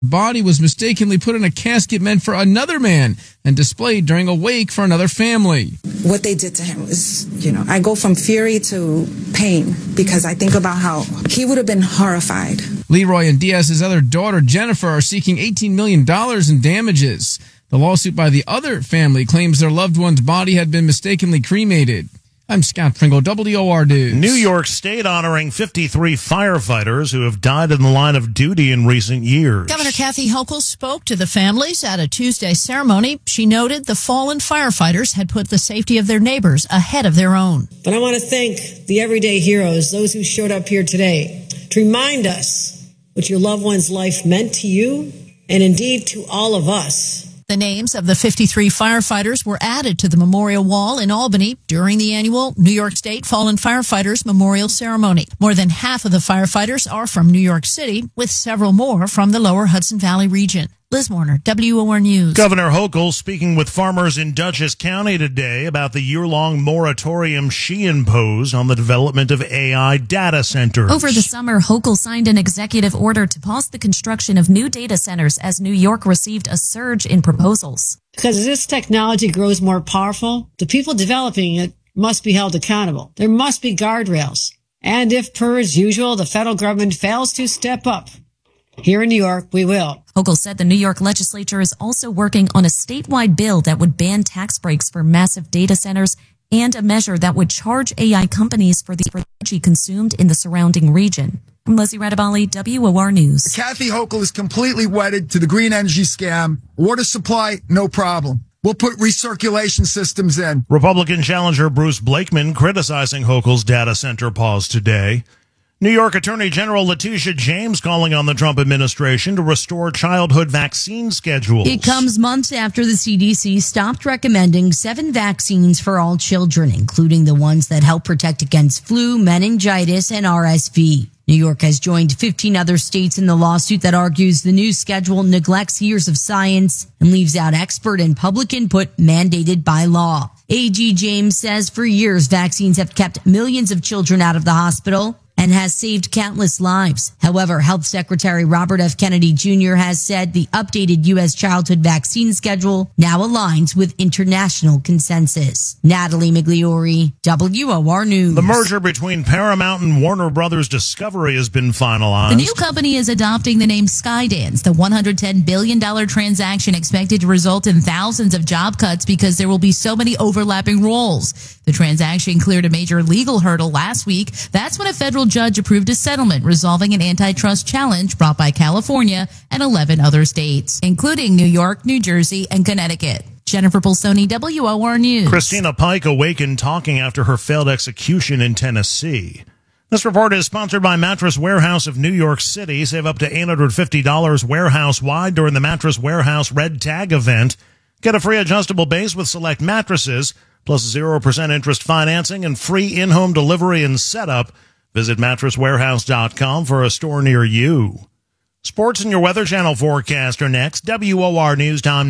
body was mistakenly put in a casket meant for another man and displayed during a wake for another family. What they did to him was, I go from fury to pain because I think about how he would have been horrified. Leroy and Diaz's other daughter, Jennifer, are seeking $18 million in damages. The lawsuit by the other family claims their loved one's body had been mistakenly cremated. I'm Scott Pringle, WOR News. New York State honoring 53 firefighters who have died in the line of duty in recent years. Governor Kathy Hochul spoke to the families at a Tuesday ceremony. She noted the fallen firefighters had put the safety of their neighbors ahead of their own. But I want to thank the everyday heroes, those who showed up here today, to remind us what your loved one's life meant to you and indeed to all of us. The names of the 53 firefighters were added to the memorial wall in Albany during the annual New York State Fallen Firefighters Memorial Ceremony. More than half of the firefighters are from New York City, with several more from the lower Hudson Valley region. Liz Warner, WOR News. Governor Hochul speaking with farmers in Dutchess County today about the year-long moratorium she imposed on the development of AI data centers. Over the summer, Hochul signed an executive order to pause the construction of new data centers as New York received a surge in proposals. Because as this technology grows more powerful, the people developing it must be held accountable. There must be guardrails. And if, per as usual, the federal government fails to step up, here in New York, we will. Hochul said the New York legislature is also working on a statewide bill that would ban tax breaks for massive data centers and a measure that would charge AI companies for the energy consumed in the surrounding region. I'm Leslie Radabali, WOR News. Kathy Hochul is completely wedded to the green energy scam. Water supply, no problem. We'll put recirculation systems in. Republican challenger Bruce Blakeman criticizing Hochul's data center pause today. New York Attorney General Letitia James calling on the Trump administration to restore childhood vaccine schedules. It comes months after the CDC stopped recommending 7 vaccines for all children, including the ones that help protect against flu, meningitis, and RSV. New York has joined 15 other states in the lawsuit that argues the new schedule neglects years of science and leaves out expert and public input mandated by law. AG James says for years, vaccines have kept millions of children out of the hospital and has saved countless lives. However, Health Secretary Robert F. Kennedy Jr. has said the updated U.S. childhood vaccine schedule now aligns with international consensus. Natalie Migliori, WOR News. The merger between Paramount and Warner Brothers Discovery has been finalized. The new company is adopting the name Skydance, the $110 billion transaction expected to result in thousands of job cuts because there will be so many overlapping roles. The transaction cleared a major legal hurdle last week. That's when a federal judge approved a settlement resolving an antitrust challenge brought by California and 11 other states, including New York, New Jersey, and Connecticut. Jennifer Bolsoni, WOR News. Christina Pike awakened talking after her failed execution in Tennessee. This report is sponsored by Mattress Warehouse of New York City. Save up to $850 warehouse-wide during the Mattress Warehouse Red Tag event. Get a free adjustable base with select mattresses, plus 0% interest financing and free in-home delivery and setup. Visit mattresswarehouse.com for a store near you. Sports and your Weather Channel forecast are next. WOR News Time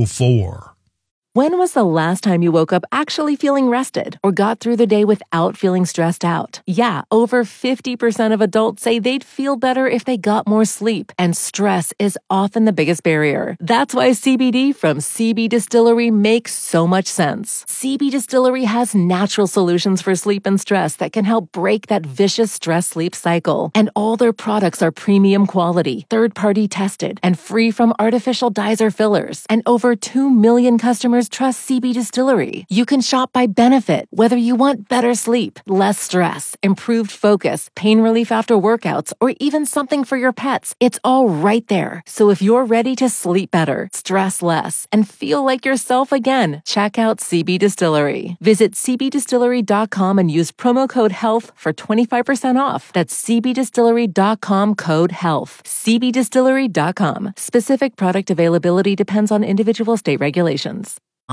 9:04. When was the last time you woke up actually feeling rested or got through the day without feeling stressed out? Yeah, over 50% of adults say they'd feel better if they got more sleep, and stress is often the biggest barrier. That's why CBD from CB Distillery makes so much sense. CB Distillery has natural solutions for sleep and stress that can help break that vicious stress-sleep cycle. And all their products are premium quality, third-party tested, and free from artificial dyes or fillers. And over 2 million customers trust CB Distillery. You can shop by benefit, whether you want better sleep, less stress, improved focus, pain relief after workouts, or even something for your pets. It's all right there. So if you're ready to sleep better, stress less, and feel like yourself again, check out CB Distillery. Visit cbdistillery.com and use promo code HEALTH for 25% off. That's cbdistillery.com code HEALTH. cbdistillery.com. Specific product availability depends on individual state regulations.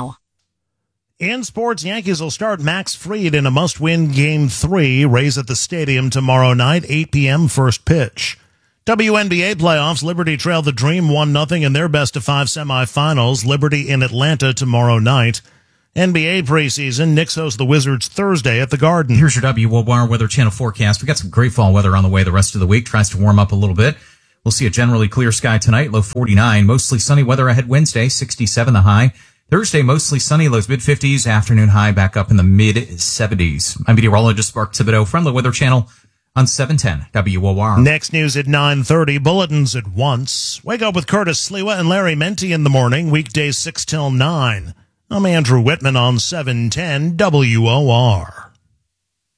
In sports, Yankees will start Max Fried in a must-win Game 3. Rays at the stadium tomorrow night, 8 p.m. first pitch. WNBA playoffs, Liberty trail the Dream 1-0 in their best-of-5 semifinals. Liberty in Atlanta tomorrow night. NBA preseason, Knicks host the Wizards Thursday at the Garden. Here's your WOR Weather Channel forecast. We got some great fall weather on the way the rest of the week. Tries to warm up a little bit. We'll see a generally clear sky tonight, low 49. Mostly sunny weather ahead Wednesday, 67 the high. Thursday, mostly sunny, lows mid-50s. Afternoon high back up in the mid-70s. I'm meteorologist Mark Thibodeau from the Weather Channel on 710 WOR. Next news at 9:30, bulletins at once. Wake up with Curtis Sliwa and Larry Menti in the morning, weekdays 6 till 9. I'm Andrew Whitman on 710 WOR.